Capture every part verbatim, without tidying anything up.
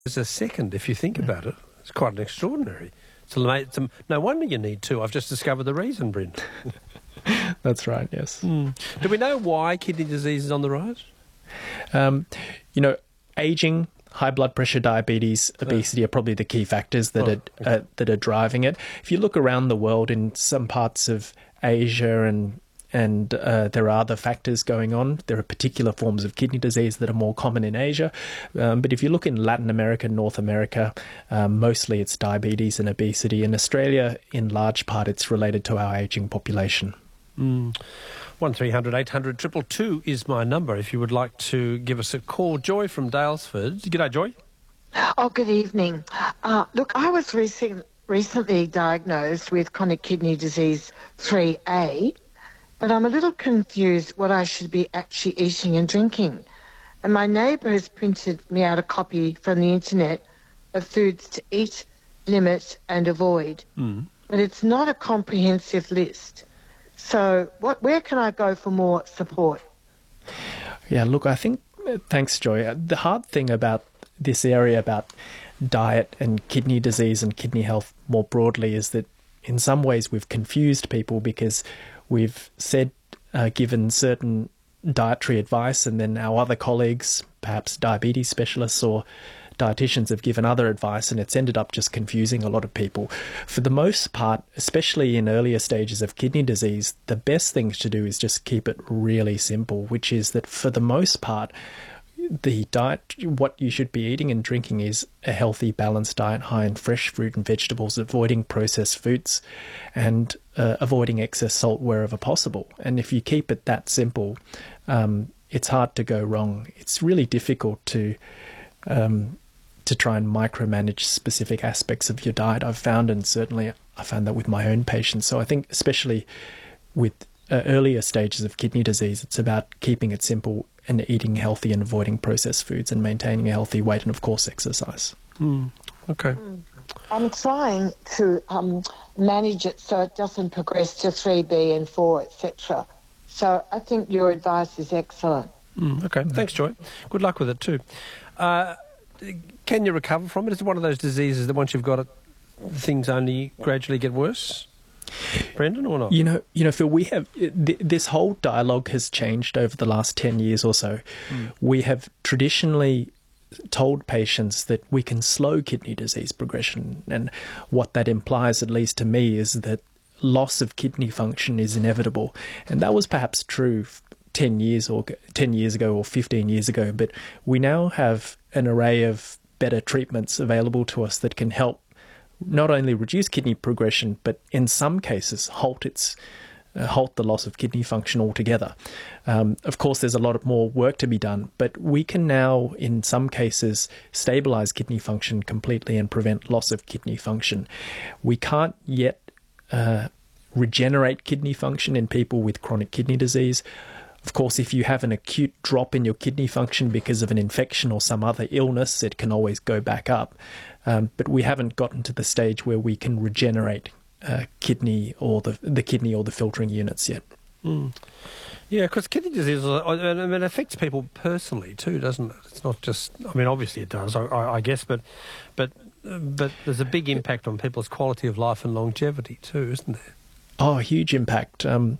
It's a second, if you think about it. It's quite an extraordinary. It's a, it's a, no wonder you need two. I've just discovered the reason, Bryn. That's right, yes. Mm. Do we know why kidney disease is on the rise? Um, you know, ageing, high blood pressure, diabetes, obesity are probably the key factors that Oh, are okay. uh, that are driving it. If you look around the world, in some parts of Asia and and uh, there are other factors going on. There are particular forms of kidney disease that are more common in Asia. Um, but if you look in Latin America, North America, um, mostly it's diabetes and obesity. In Australia, in large part, it's related to our ageing population. Mm. one three hundred eight hundred two two two is my number if you would like to give us a call. Joy from Dalesford. G'day, Joy. Oh, good evening. Uh, look, I was recent, recently diagnosed with chronic kidney disease three A, but I'm a little confused what I should be actually eating and drinking. And my neighbour has printed me out a copy from the internet of foods to eat, limit and avoid. Mm. But it's not a comprehensive list. So what? Where can I go for more support? Yeah, look, I think, thanks, Joy. The hard thing about this area, about diet and kidney disease and kidney health more broadly, is that in some ways we've confused people because we've said, uh, given certain dietary advice, and then our other colleagues, perhaps diabetes specialists or dietitians, have given other advice, and it's ended up just confusing a lot of people. For the most part, especially in earlier stages of kidney disease, the best thing to do is just keep it really simple, which is that for the most part, the diet, what you should be eating and drinking is a healthy, balanced diet high in fresh fruit and vegetables, avoiding processed foods and uh, avoiding excess salt wherever possible. And if you keep it that simple, um, it's hard to go wrong. It's really difficult to um, to try and micromanage specific aspects of your diet, I've found, and certainly I found that with my own patients. So I think especially with uh, earlier stages of kidney disease, it's about keeping it simple and eating healthy and avoiding processed foods and maintaining a healthy weight and, of course, exercise. Mm. Okay. I'm trying to um, manage it so it doesn't progress to three B and four, et cetera. So I think your advice is excellent. Mm. Okay. Thanks, Joy. Good luck with it too. Uh, can you recover from it? Is it one of those diseases that once you've got it, things only gradually get worse? Brendan, or not? You know, you know, Phil, we have th- this whole dialogue has changed over the last ten years or so. Mm. We have traditionally told patients that we can slow kidney disease progression, and what that implies, at least to me, is that loss of kidney function is inevitable. And that was perhaps true ten years or ten years ago or fifteen years ago, but we now have an array of better treatments available to us that can help not only reduce kidney progression, but in some cases halt its uh, halt the loss of kidney function altogether. Um, of course, there's a lot of more work to be done, but we can now, in some cases, stabilize kidney function completely and prevent loss of kidney function. We can't yet uh, regenerate kidney function in people with chronic kidney disease. Of course, if you have an acute drop in your kidney function because of an infection or some other illness, it can always go back up. Um, but we haven't gotten to the stage where we can regenerate uh, kidney or the the kidney or the filtering units yet. Mm. Yeah, because kidney disease, I mean, it affects people personally too, doesn't it? It's not just, I mean, obviously it does, I, I guess, but but but there's a big impact on people's quality of life and longevity too, isn't there? Oh, a huge impact. Um,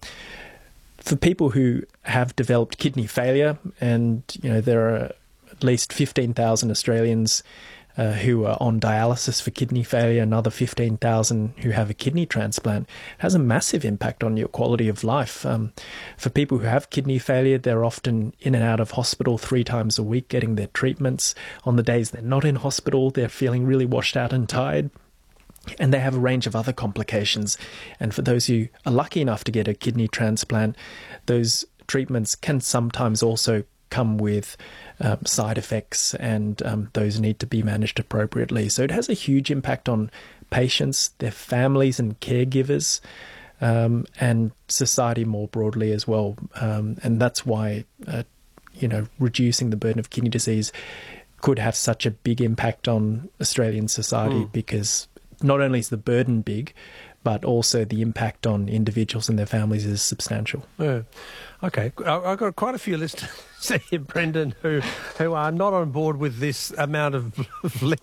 for people who have developed kidney failure, and you know there are at least fifteen thousand Australians uh, who are on dialysis for kidney failure, another fifteen thousand who have a kidney transplant, it has a massive impact on your quality of life. Um, for people who have kidney failure, they're often in and out of hospital three times a week getting their treatments. On the days they're not in hospital, they're feeling really washed out and tired. And they have a range of other complications. And for those who are lucky enough to get a kidney transplant, those treatments can sometimes also come with um, side effects, and um, those need to be managed appropriately. So it has a huge impact on patients, their families and caregivers, um, and society more broadly as well. Um, and that's why, uh, you know, reducing the burden of kidney disease could have such a big impact on Australian society, mm. because not only is the burden big, but also the impact on individuals and their families is substantial. Yeah. Okay. I- I've got quite a few listeners here, Brendan, who who are not on board with this amount of